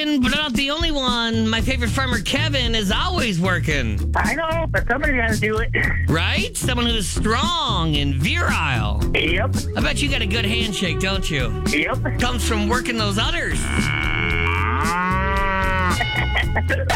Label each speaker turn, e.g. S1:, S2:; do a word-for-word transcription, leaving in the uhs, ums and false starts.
S1: working, but not the only one. My favorite farmer, Kevin, is always working.
S2: I know, but somebody's got to do it.
S1: Right? Someone who's strong and virile.
S2: Yep.
S1: I bet you got a good handshake, don't you?
S2: Yep.
S1: Comes from working those udders.